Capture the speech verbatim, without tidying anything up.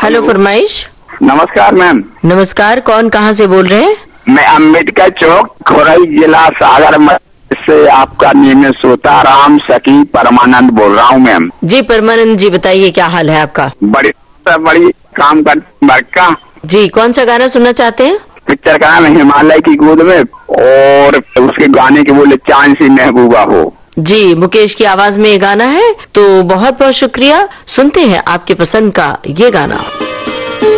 Hello फरमाइश। नमस्कार ma'am. नमस्कार, कौन कहाँ से बोल रहे हैं? मैं अम्बेडकर चौक, खोरई जिला सागर से आपका नियमित श्रोता राम सखी परमानंद बोल रहा हूँ मैम। जी परमानंद जी, बताइए क्या हाल है आपका? बड़ी बड़ी काम कर वर्क का। जी, कौन सा गाना सुनना चाहते हैं? पिक्चर का नाम हिमालय की गोद में और उसके गाने के बोले चांद सी महबूबा हो। जी, मुकेश की आवाज में ये गाना है, तो बहुत बहुत शुक्रिया। सुनते हैं आपके पसंद का ये गाना।